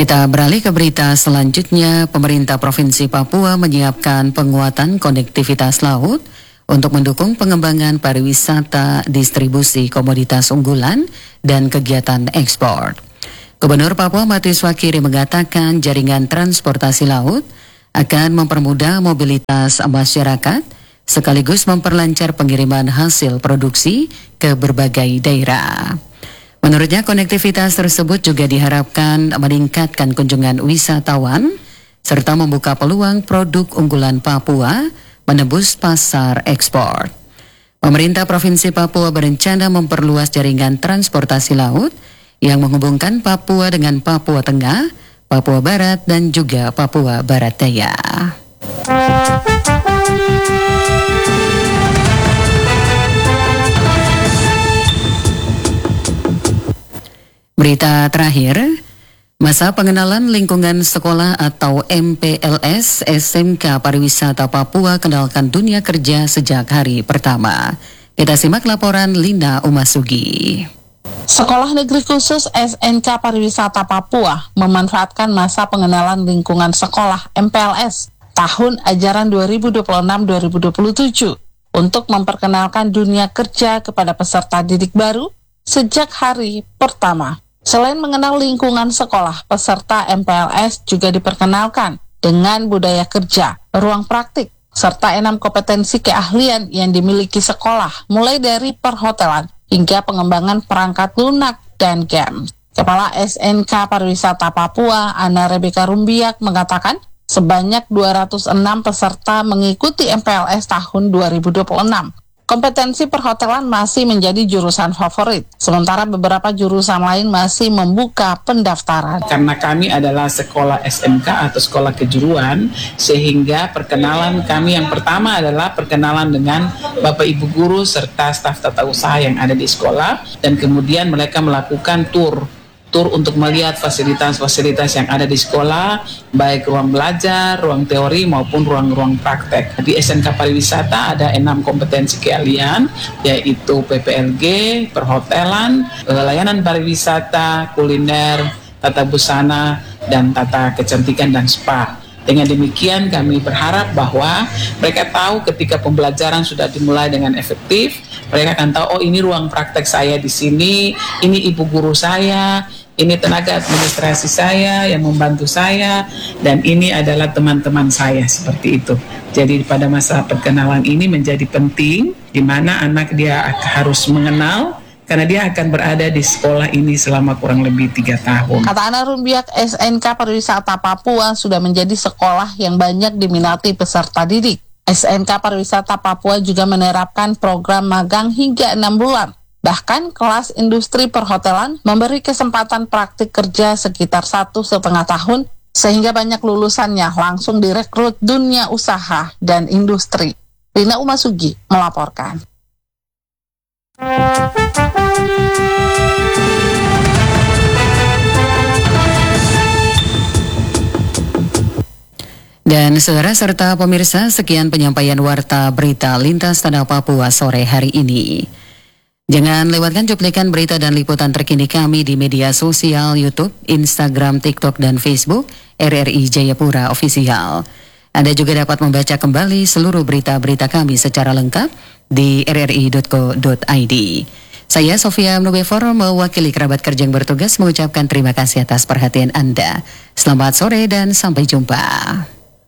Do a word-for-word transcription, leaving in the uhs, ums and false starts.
Kita beralih ke berita selanjutnya. Pemerintah Provinsi Papua menyiapkan penguatan konektivitas laut untuk mendukung pengembangan pariwisata, distribusi komoditas unggulan, dan kegiatan ekspor. Gubernur Papua Matius Wakiri mengatakan jaringan transportasi laut akan mempermudah mobilitas masyarakat sekaligus memperlancar pengiriman hasil produksi ke berbagai daerah. Menurutnya konektivitas tersebut juga diharapkan meningkatkan kunjungan wisatawan serta membuka peluang produk unggulan Papua menembus pasar ekspor. Pemerintah Provinsi Papua berencana memperluas jaringan transportasi laut yang menghubungkan Papua dengan Papua Tengah, Papua Barat, dan juga Papua Barat Daya. Berita terakhir, masa pengenalan lingkungan sekolah atau M P L S S M K Pariwisata Papua kenalkan dunia kerja sejak hari pertama. Kita simak laporan Lina Umasugi. Sekolah Negeri Khusus S M K Pariwisata Papua memanfaatkan masa pengenalan lingkungan sekolah M P L S tahun ajaran dua ribu dua puluh enam dua ribu dua puluh tujuh untuk memperkenalkan dunia kerja kepada peserta didik baru sejak hari pertama. Selain mengenal lingkungan sekolah, peserta M P L S juga diperkenalkan dengan budaya kerja, ruang praktik, serta enam kompetensi keahlian yang dimiliki sekolah, mulai dari perhotelan hingga pengembangan perangkat lunak dan game. Kepala S N K Pariwisata Papua, Ana Rebeka Rumbiak, mengatakan sebanyak dua ratus enam peserta mengikuti M P L S tahun dua ribu dua puluh enam. Kompetensi perhotelan masih menjadi jurusan favorit, sementara beberapa jurusan lain masih membuka pendaftaran. Karena kami adalah sekolah S M K atau sekolah kejuruan, sehingga perkenalan kami yang pertama adalah perkenalan dengan Bapak Ibu guru serta staf tata usaha yang ada di sekolah, dan kemudian mereka melakukan tur. Tur untuk melihat fasilitas-fasilitas yang ada di sekolah, baik ruang belajar, ruang teori maupun ruang-ruang praktek. Di S N K Pariwisata ada enam kompetensi keahlian, yaitu P P L G, perhotelan, layanan pariwisata, kuliner, tata busana, dan tata kecantikan dan spa. Dengan demikian kami berharap bahwa mereka tahu ketika pembelajaran sudah dimulai dengan efektif, mereka akan tahu, oh ini ruang praktek saya di sini, ini ibu guru saya, ini tenaga administrasi saya yang membantu saya, dan ini adalah teman-teman saya, seperti itu. Jadi pada masa perkenalan ini menjadi penting, di mana anak dia harus mengenal, karena dia akan berada di sekolah ini selama kurang lebih tiga tahun. Kata Ana Rumbiak, S N K Pariwisata Papua sudah menjadi sekolah yang banyak diminati peserta didik. S N K Pariwisata Papua juga menerapkan program magang hingga enam bulan. Bahkan kelas industri perhotelan memberi kesempatan praktik kerja sekitar satu setengah tahun, sehingga banyak lulusannya langsung direkrut dunia usaha dan industri. Lina Umasugi melaporkan. Dan saudara serta pemirsa, sekian penyampaian warta berita lintas tanah Papua sore hari ini. Jangan lewatkan cuplikan berita dan liputan terkini kami di media sosial YouTube, Instagram, TikTok, dan Facebook R R I Jayapura Official. Anda juga dapat membaca kembali seluruh berita-berita kami secara lengkap di r r i dot co dot i d. Saya Sofia Mnubefor mewakili kerabat kerja yang bertugas mengucapkan terima kasih atas perhatian Anda. Selamat sore dan sampai jumpa.